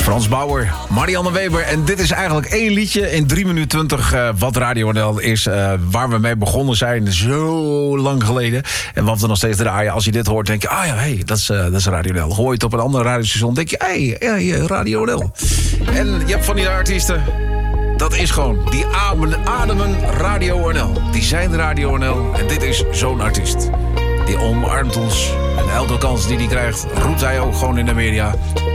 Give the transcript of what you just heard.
Frans Bauer, Marianne Weber. En dit is eigenlijk één liedje in 3 minuten 20... wat Radio NL is, waar we mee begonnen zijn. Zo lang geleden. En wat we nog steeds draaien. Als je dit hoort, denk je... ah ja, hey, dat is Radio NL. Hoor je het op een ander radiostation, denk je... hey, Radio NL. En je hebt van die artiesten... dat is gewoon... die ademen Radio NL. Die zijn Radio NL. En dit is zo'n artiest. Die omarmt ons. En elke kans die hij krijgt, roept hij ook gewoon in de media...